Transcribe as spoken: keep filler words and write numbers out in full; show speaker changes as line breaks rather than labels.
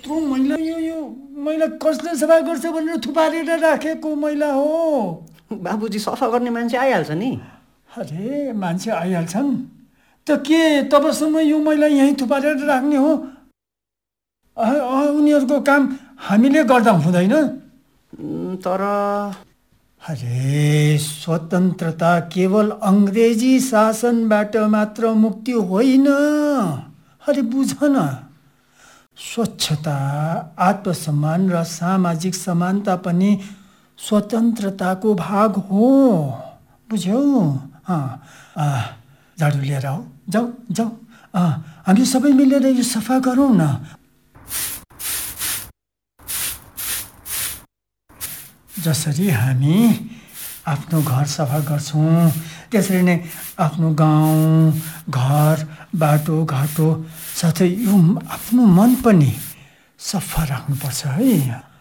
यत्रो मैला यो यो मैला कसले सफा गर्छ भनेर थुपारेर राखेको मैला हो।
बाबुजी सफा गर्ने मान्छे आइहाल्छ नि।
अरे मान्छे आइहाल्छन् त के तबसम्म यो मैला यहीँ थुपारेर राख्ने हो? उनीहरूको काम हामीले गर्दा हुँदैन?
तर
अरे स्वतन्त्रता केवल अङ्ग्रेजी शासनबाट मात्र मुक्ति होइन। अरे बुझ न, स्वच्छता, आत्मसम्मान र सामाजिक समानता पनि स्वतन्त्रताको भाग हो। बुझ्यौ? झाडु लिएर आऊ, जाऊ जाऊ, हामी सबै मिलेर यो सफा गरौँ न। जसरी हामी आफ्नो घर सफा गर्छौँ त्यसरी नै आफ्नो गाउँ, घर, बाटो घाटो साथै यो आफ्नो मन पनि सफा राख्नुपर्छ है।